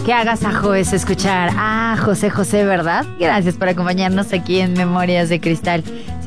Qué agasajo es escuchar a José José, ¿verdad? Gracias por acompañarnos aquí en Memorias de Cristal.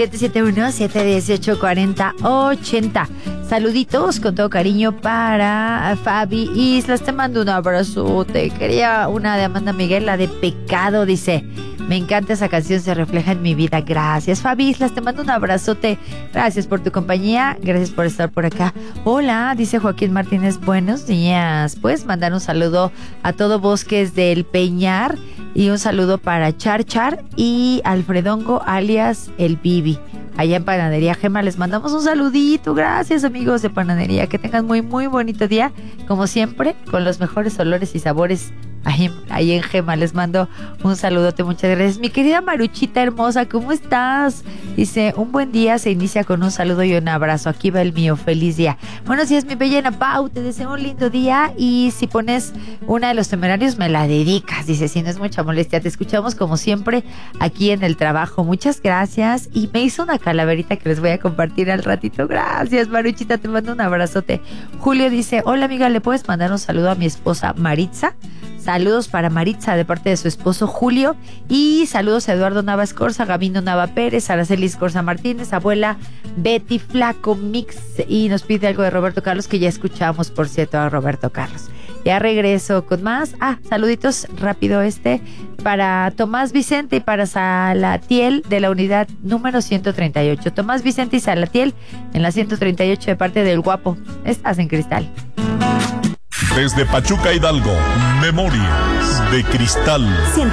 771-718-4080. Saluditos con todo cariño para Fabi Islas. Te mando un abrazote. Quería una de Amanda Miguel, la de Pecado, dice. Me encanta esa canción, se refleja en mi vida. Gracias, Fabi Islas, te mando un abrazote. Gracias por tu compañía, gracias por estar por acá. Hola, dice Joaquín Martínez, buenos días. Puedes mandar un saludo a todo Bosques del Peñar y un saludo para Char Char y Alfredongo, alias El Bibi. Allá en Panadería Gema les mandamos un saludito. Gracias, amigos de Panadería. Que tengan muy, muy bonito día. Como siempre, con los mejores olores y sabores ahí en Gema. Les mando un saludote. Muchas gracias. Mi querida Maruchita hermosa, ¿cómo estás? Dice, un buen día se inicia con un saludo y un abrazo. Aquí va el mío. Feliz día. Buenos días, mi bella Ana Pau. Te deseo un lindo día. Y si pones una de Los Temerarios, me la dedicas. Dice, si no es mucha molestia. Te escuchamos como siempre aquí en el trabajo. Muchas gracias. Y me hizo una calaverita que les voy a compartir al ratito. Gracias, Maruchita, te mando un abrazote. Julio dice, hola amiga, ¿le puedes mandar un saludo a mi esposa Maritza? Saludos para Maritza de parte de su esposo Julio. Y saludos a Eduardo Nava Escorza, Gabino Nava Pérez, Araceli Escorza Martínez, abuela Betty Flaco Mix. Y nos pide algo de Roberto Carlos, que ya escuchamos, por cierto, a Roberto Carlos. Ya regreso con más. Saluditos rápido para Tomás Vicente y para Salatiel de la unidad número 138. Tomás Vicente y Salatiel en la 138 de parte del Guapo. Estás en Cristal. Desde Pachuca, Hidalgo, Memorias de Cristal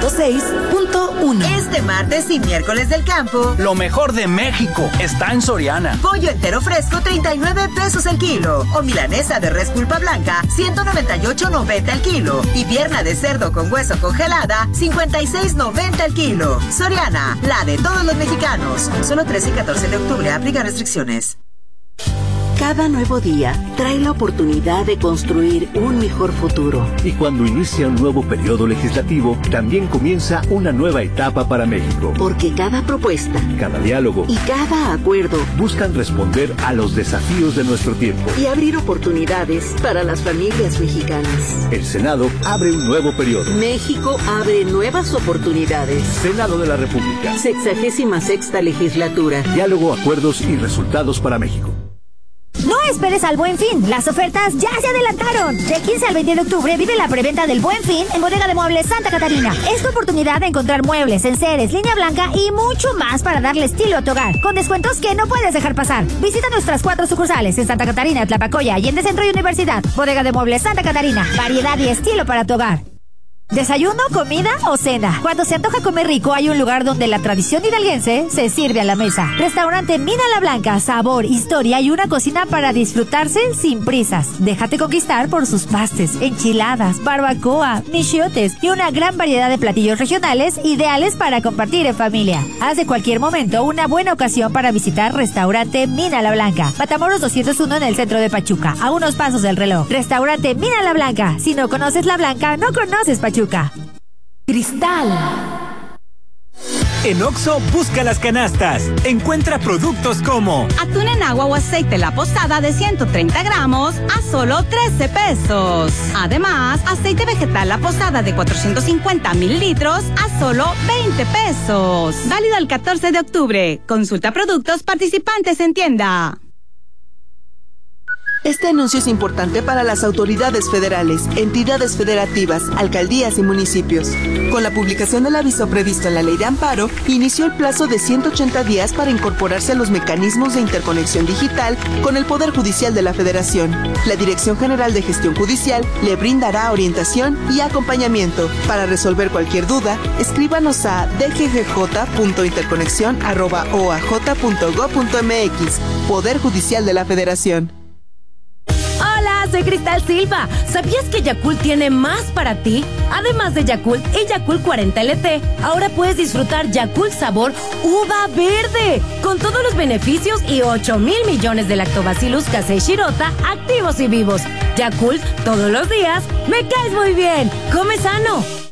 106.1. Este martes y miércoles del campo, lo mejor de México está en Soriana. Pollo entero fresco, 39 pesos el kilo. O milanesa de res pulpa blanca, 198.90 el kilo. Y pierna de cerdo con hueso congelada, 56.90 el kilo. Soriana, la de todos los mexicanos. Solo 13 y 14 de octubre, aplica restricciones. Cada nuevo día trae la oportunidad de construir un mejor futuro. Y cuando inicia un nuevo periodo legislativo, también comienza una nueva etapa para México. Porque cada propuesta, cada diálogo y cada acuerdo buscan responder a los desafíos de nuestro tiempo y abrir oportunidades para las familias mexicanas. El Senado abre un nuevo periodo. México abre nuevas oportunidades. Senado de la República. 66ª legislatura. Diálogo, acuerdos y resultados para México. No esperes al Buen Fin, las ofertas ya se adelantaron. De 15 al 20 de octubre vive la preventa del Buen Fin en Bodega de Muebles Santa Catarina. Es tu oportunidad de encontrar muebles, enseres, línea blanca y mucho más para darle estilo a tu hogar, con descuentos que no puedes dejar pasar. Visita nuestras 4 sucursales en Santa Catarina, Tlapacoya y en Centro y Universidad. Bodega de Muebles Santa Catarina, variedad y estilo para tu hogar. ¿Desayuno, comida o cena? Cuando se antoja comer rico, hay un lugar donde la tradición hidalguense se sirve a la mesa. Restaurante Mina la Blanca, sabor, historia y una cocina para disfrutarse sin prisas. Déjate conquistar por sus pastes, enchiladas, barbacoa, michiotes y una gran variedad de platillos regionales ideales para compartir en familia. Haz de cualquier momento una buena ocasión para visitar Restaurante Mina la Blanca. Matamoros 201 en el centro de Pachuca, a unos pasos del reloj. Restaurante Mina la Blanca. Si no conoces la Blanca, no conoces Pachuca. Cristal. En Oxxo, busca las canastas. Encuentra productos como atún en agua o aceite La Posada de 130 gramos a solo 13 pesos. Además, aceite vegetal La Posada de 450 mililitros a solo 20 pesos. Válido el 14 de octubre. Consulta productos participantes en tienda. Este anuncio es importante para las autoridades federales, entidades federativas, alcaldías y municipios. Con la publicación del aviso previsto en la Ley de Amparo, inició el plazo de 180 días para incorporarse a los mecanismos de interconexión digital con el Poder Judicial de la Federación. La Dirección General de Gestión Judicial le brindará orientación y acompañamiento. Para resolver cualquier duda, escríbanos a dggj.interconexión@oaj.gov.mx. Poder Judicial de la Federación. Soy Cristal Silva. ¿Sabías que Yakult tiene más para ti? Además de Yakult y Yakult 40 LT, ahora puedes disfrutar Yakult sabor uva verde, con todos los beneficios y 8,000 millones de Lactobacillus casei shirota activos y vivos. Yakult, todos los días, me caes muy bien. Come sano.